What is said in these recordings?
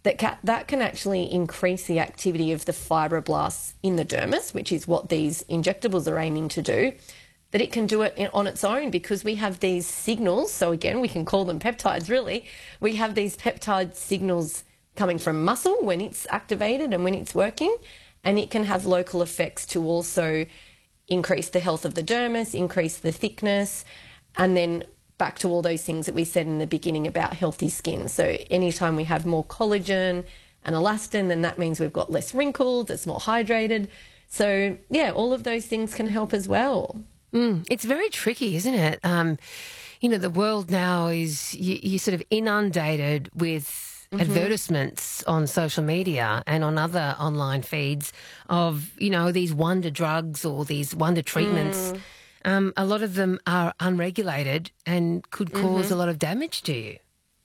that can actually increase the activity of the fibroblasts in the dermis, which is what these injectables are aiming to do, that it can do it on its own because we have these signals. So again, we can call them peptides really. We have these peptide signals coming from muscle when it's activated and when it's working, and it can have local effects to also increase the health of the dermis, increase the thickness, and then back to all those things that we said in the beginning about healthy skin. So anytime we have more collagen and elastin, then that means we've got less wrinkles, it's more hydrated. So yeah, all of those things can help as well. It's very tricky, isn't it? The world now is you're sort of inundated with advertisements on social media and on other online feeds of, these wonder drugs or these wonder treatments. A lot of them are unregulated and could cause a lot of damage to you.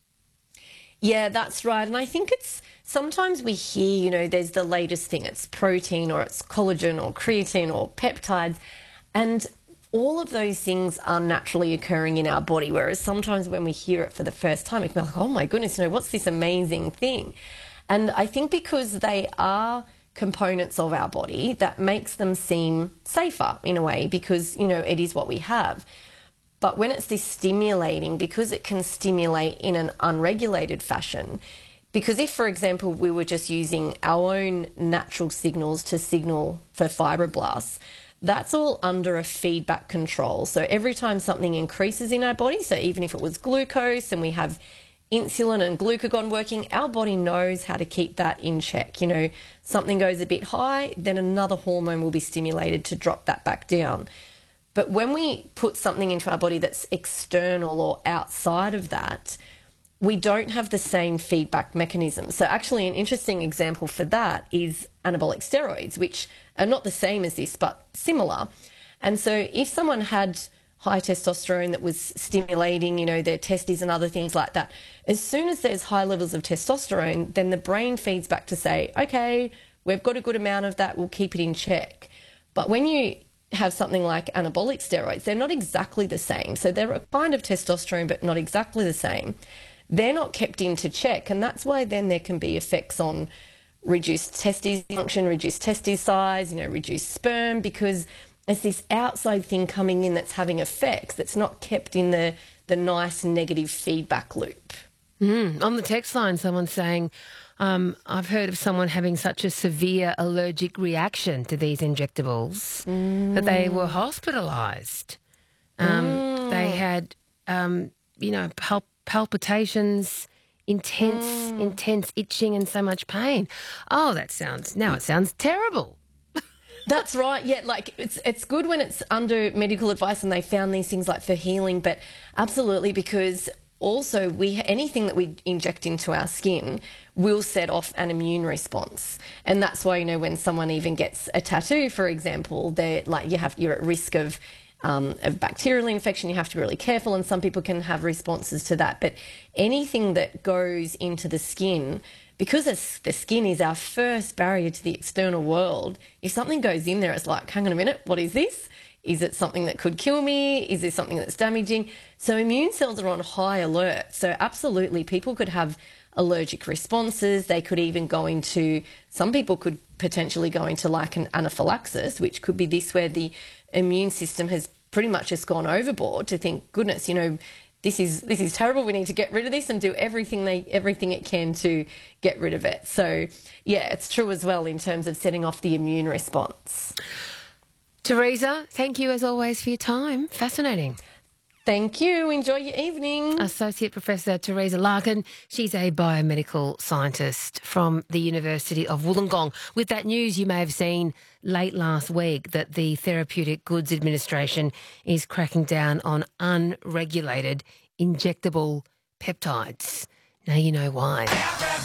Yeah, that's right. And I think it's sometimes we hear, there's the latest thing. It's protein or it's collagen or creatine or peptides. And all of those things are naturally occurring in our body, whereas sometimes when we hear it for the first time, it can be like, oh my goodness, what's this amazing thing? And I think because they are components of our body, that makes them seem safer in a way because, it is what we have. But when it's this stimulating, because it can stimulate in an unregulated fashion, because if, for example, we were just using our own natural signals to signal for fibroblasts, that's all under a feedback control. So every time something increases in our body, so even if it was glucose and we have insulin and glucagon working, our body knows how to keep that in check. Something goes a bit high, then another hormone will be stimulated to drop that back down. But when we put something into our body that's external or outside of that, we don't have the same feedback mechanism. So actually an interesting example for that is anabolic steroids, which are not the same as this, but similar. And so if someone had high testosterone that was stimulating, their testes and other things like that, as soon as there's high levels of testosterone, then the brain feeds back to say, okay, we've got a good amount of that, we'll keep it in check. But when you have something like anabolic steroids, they're not exactly the same. So they're a kind of testosterone, but not exactly the same. They're not kept into check, and that's why then there can be effects on reduced testes function, reduced testes size, reduced sperm, because it's this outside thing coming in that's having effects that's not kept in the nice negative feedback loop. On the text line, someone's saying, I've heard of someone having such a severe allergic reaction to these injectables that they were hospitalised. They had, palpitations, intense itching and so much pain. Oh, it sounds terrible. That's right. Yeah, it's good when it's under medical advice and they found these things like for healing, but absolutely, because also anything that we inject into our skin will set off an immune response. And that's why, when someone even gets a tattoo, for example, you're at risk of bacterial infection. You have to be really careful, and some people can have responses to that. But anything that goes into the skin, because the skin is our first barrier to the external world, if something goes in there, it's like, hang on a minute, what is this? Is it something that could kill me? Is there something that's damaging? So immune cells are on high alert. So absolutely, people could have allergic responses. They could even some people could potentially go into like an anaphylaxis, which could be this where the immune system has pretty much just gone overboard to think, goodness, this is terrible. We need to get rid of this and do everything it can to get rid of it. So yeah, it's true as well in terms of setting off the immune response. Teresa, thank you as always for your time. Fascinating. Thank you. Enjoy your evening. Associate Professor Teresa Larkin. She's a biomedical scientist from the University of Wollongong. With that news, you may have seen late last week that the Therapeutic Goods Administration is cracking down on unregulated injectable peptides. Now you know why.